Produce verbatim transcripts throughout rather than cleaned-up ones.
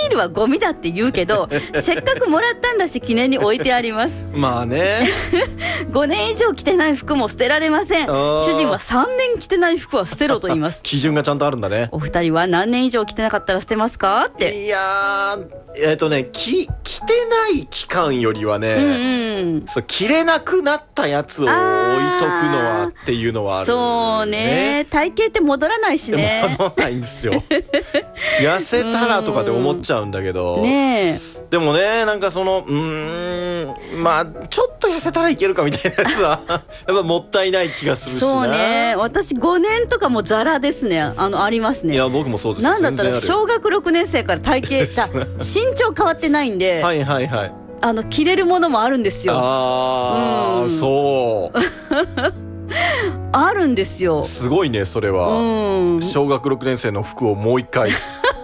ールはゴミだって言うけどせっかくもらったんだし記念に置いてあります。 まあねごねん以上着てない服も捨てられません。主人はさんねん着てない服は捨てろと言います基準がちゃんとあるんだね。 お二人は何年以上着てなかったら捨てますかって。 いやーえっとねき着てない期間よりはね、うんうん、そう着れなくなったやつを置いとくのはっていうのはある。 そうね、ね、体型って戻らないしね。 戻らないんですよ痩せたらとかで思っちゃうんだけど、 ね、 でもねなんかそのうーんまあちょっと痩せたらいけるかみたいなやつはやっぱもったいない気がするしな。 そうね、私ごねんとかもザラですね。あのありますね。 いや僕もそうです。 なんだったら小学ろくねん生から体型身長変わってないんで、 はいはいはい、 あの着れるものもあるんですよ。 ああ、うん、そうあるんですよ。 すごいねそれは、うん、小学ろくねん生の服をもう一回い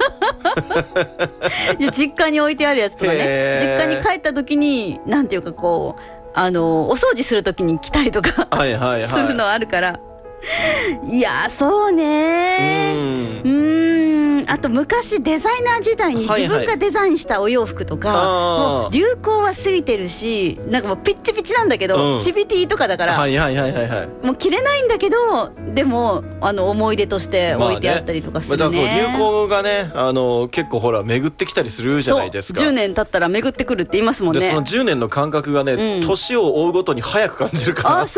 や実家に置いてあるやつとかね、実家に帰った時になんていうかこうあのお掃除する時に着たりとかはいはい、はい、するのあるから。いやそうね、うん、うん、あと昔デザイナー時代に自分がデザインしたお洋服とか、はいはい、もう流行は過ぎてるしなんかもうピッチピチなんだけど、うん、チビティとかだからもう着れないんだけどでもあの思い出として置いてあったりとかするね。まあね、 そう流行がねあの結構ほら巡ってきたりするじゃないですか。 じゅうねん経ったら巡ってくるって言いますもんね。 でそのじゅうねんの感覚がね、うん、年を追うごとに早く感じるから。 あそう、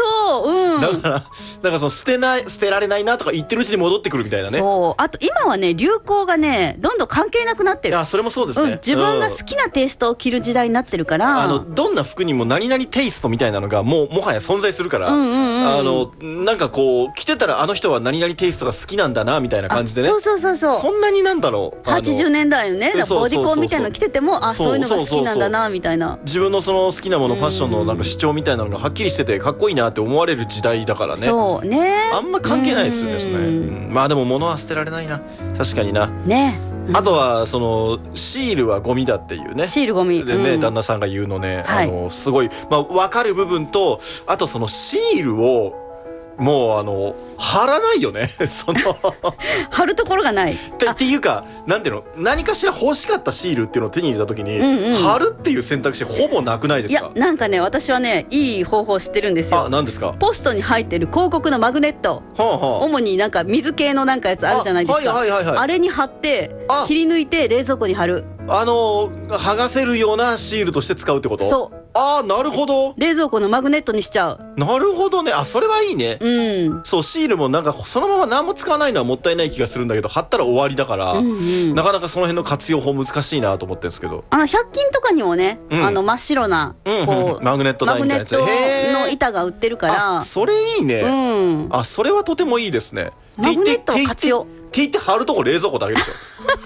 うん、 だからなんかその捨てない捨てられないなとか言ってるうちに戻ってくるみたいなね。 そうあと今はね流行がねどんどん関係なくなってる。 あそれもそうですね、 うん、自分が好きなテイストを着る時代になってるから、うん、 あのどんな服にも何々テイストみたいなのがもうもはや存在するから、うんうんうん、あのなんかこう着てたらあの人は何々テイストが好きなんだなみたいな感じでね。 そうそうそうそうそんなになんだろうはちじゅうねんだいのねボディコンみたいなの着ててもあそういうのが好きなんだなみたいな自分のその好きなものファッションのなんか主張みたいなのがはっきりしててかっこいいなって思われる時代だからね。 そうねあんま関係ないですよねそれ、うん、まあでも物は捨てられないな確かになね。 あとはそのシールはゴミだっていうねシールゴミでね、 うん、 旦那さんが言うのね、 はい、 あのすごい、まあ、分かる部分とあとそのシールをもうあの貼らないよねその貼るところがないってっていうかなんていうの何かしら欲しかったシールっていうのを手に入れた時に、うんうん、貼るっていう選択肢ほぼなくないですか。 いやなんかね私はねいい方法知ってるんですよ。 あ何ですか。 ポストに入ってる広告のマグネット、はあはあ、主になんか水系のなんかやつあるじゃないですか。 あ,、はいはいはいはい、あれに貼って切り抜いて冷蔵庫に貼る。 あの剥がせるようなシールとして使うってこと。そうああなるほど。 冷蔵庫のマグネットにしちゃう。 なるほどね。あそれはいいね。うんそうシールもなんかそのまま何も使わないのはもったいない気がするんだけど貼ったら終わりだから、うんうん、なかなかその辺の活用法難しいなと思ってるんですけどあのひゃく均とかにもね、うん、あの真っ白なこうマグネットマグネットの板が売ってるからそれいいね、うん、あそれはとてもいいですね。 マグネットを活用って言って貼るとこ冷蔵庫だけですよ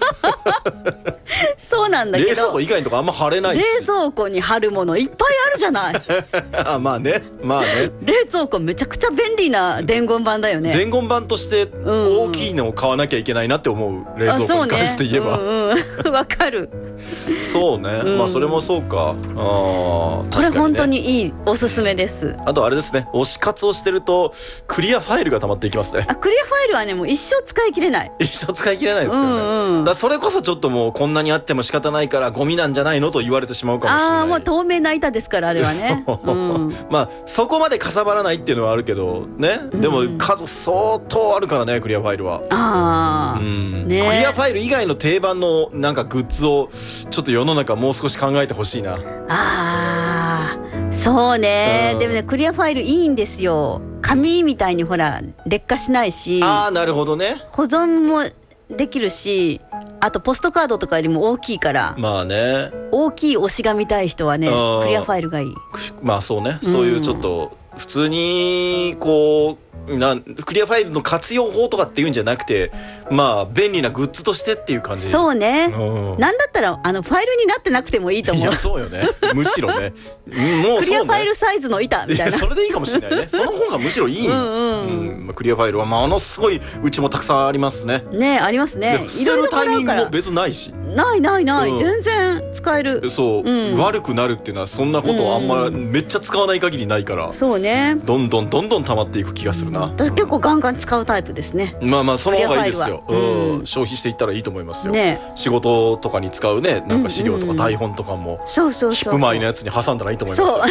そうなんだけど冷蔵庫以外のとこあんま貼れないし冷蔵庫に貼るものいっぱいあるじゃないあまあねまあね冷蔵庫めちゃくちゃ便利な伝言板だよね。 伝言板として大きいのを買わなきゃいけないなって思う冷蔵庫に関して言えばわ、 うんうん、かるそうね、うん、まあそれもそうか。あこれ本当にいいおすすめです。 あとあれですね推し活をしてるとクリアファイルが溜まっていきますね。 あクリアファイルはねもう一生使い切れない。 一生使い切れないですよね、うんうん、だそれこそちょっともうこんなにあっても仕方ないからゴミなんじゃないのと言われてしまうかもしれない。 ああもう透明な板ですからあれはね、うん、 まあそこまでかさばらないっていうのはあるけどね、でも数相当あるからねクリアファイルは。ああ、うんね、クリアファイル以外の定番のなんかグッズをちょっと世の中もう少し考えてほしいな。 あーそうね、うん、でもねクリアファイルいいんですよ。紙みたいにほら劣化しないしあーなるほどね保存もできるしあとポストカードとかよりも大きいからまあね大きい推しが見たい人はねクリアファイルがいい。 まあそうねそういうちょっと普通にこうなクリアファイルの活用法とかっていうんじゃなくてまあ便利なグッズとしてっていう感じ。 そうね、うん、なんだったらあのファイルになってなくてもいいと思う。 いやそうよねむしろねもうそうねクリアファイルサイズの板みたいな。 いそれでいいかもしれないねその方がむしろいい。うんうんうん、クリアファイルはものすごいうちもたくさんありますね。 ねありますね。 捨てるタイミングも別ないしないないない、うん、全然使える。 そう、うん、悪くなるっていうのはそんなことあんまめっちゃ使わない限りないから、 そうねどんどんどんどん溜まっていく気がするな。 私結構ガンガン使うタイプですね。 まあまあその方がいいですよ。 よ、うん、消費していったらいいと思いますよ、ね、仕事とかに使うねなんか資料とか台本とかもヒップマイのやつに挟んだらいいと思いますよ。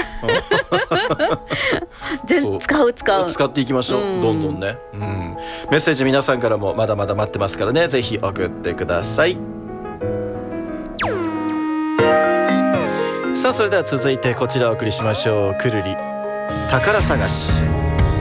全使う使う使っていきましょう、うん、どんどんね、うん、メッセージ皆さんからもまだまだ待ってますからね、ぜひ送ってください。さあそれでは続いてこちらをお送りしましょう。くるり宝探し。